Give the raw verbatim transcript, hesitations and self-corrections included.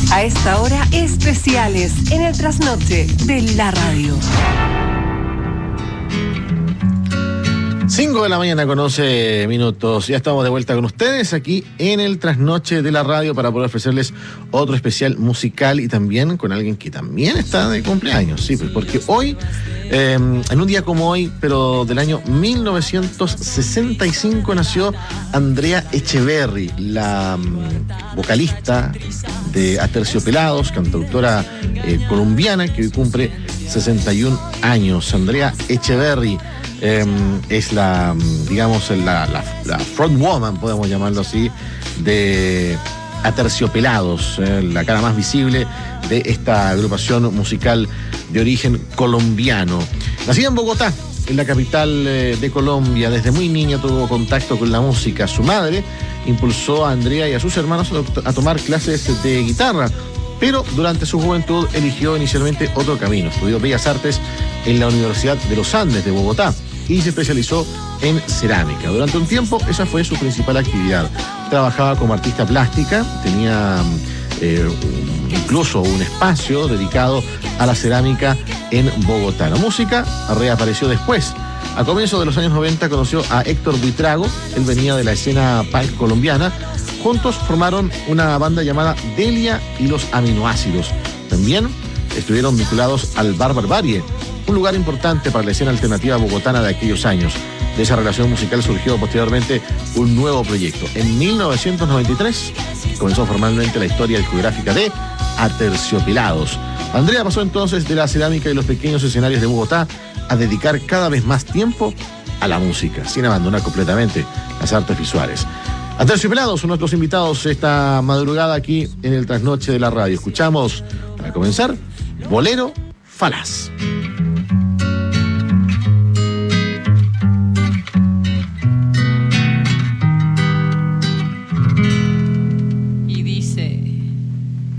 A esta hora, especiales en el trasnoche de la radio. cinco de la mañana con once minutos. Ya estamos de vuelta con ustedes aquí en el trasnoche de la radio para poder ofrecerles otro especial musical y también con alguien que también está de cumpleaños. Sí, pues porque hoy, eh, en un día como hoy, pero del año mil novecientos sesenta y cinco, nació Andrea Echeverri, la um, vocalista de Aterciopelados, cantautora eh, colombiana que hoy cumple sesenta y un años. Andrea Echeverri. Eh, es la, digamos, la, la, la frontwoman, podemos llamarlo así, de Aterciopelados, eh, la cara más visible de esta agrupación musical de origen colombiano. Nacida en Bogotá, en la capital eh, de Colombia, desde muy niña tuvo contacto con la música. Su madre impulsó a Andrea y a sus hermanos a, a tomar clases de guitarra, pero durante su juventud eligió inicialmente otro camino. Estudió Bellas Artes en la Universidad de los Andes de Bogotá y se especializó en cerámica. Durante un tiempo esa fue su principal actividad. Trabajaba como artista plástica, tenía eh, un, incluso un espacio dedicado a la cerámica en Bogotá. La música reapareció después. A comienzos de los años noventa conoció a Héctor Buitrago, él venía de la escena punk colombiana. Juntos formaron una banda llamada Delia y los Aminoácidos. También estuvieron vinculados al Bar Barbarie, un lugar importante para la escena alternativa bogotana de aquellos años. De esa relación musical surgió posteriormente un nuevo proyecto. En mil novecientos noventa y tres comenzó formalmente la historia discográfica de Aterciopelados. Andrea pasó entonces de la cerámica y los pequeños escenarios de Bogotá a dedicar cada vez más tiempo a la música, sin abandonar completamente las artes visuales. Aterciopelados son nuestros invitados esta madrugada aquí en el trasnoche de la radio. Escuchamos, para comenzar, Bolero Falaz.